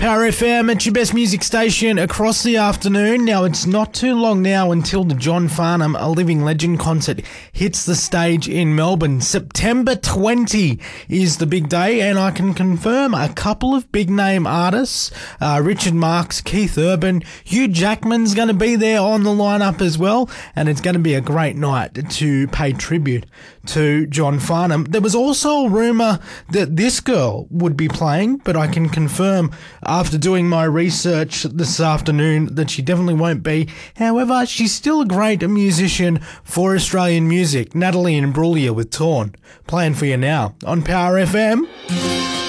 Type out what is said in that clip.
Power FM, it's your best music station across the afternoon. Now, it's not too long now until the John Farnham A Living Legend concert hits the stage in Melbourne. September 20 is the big day, and I can confirm a couple of big-name artists, Richard Marx, Keith Urban, Hugh Jackman's going to be there on the lineup as well, and it's going to be a great night to pay tribute to John Farnham. There was also a rumour that this girl would be playing, but I can confirm after doing my research this afternoon that she definitely won't be. However, she's still a great musician for Australian music. Natalie Imbruglia with Torn, playing for you now on Power FM.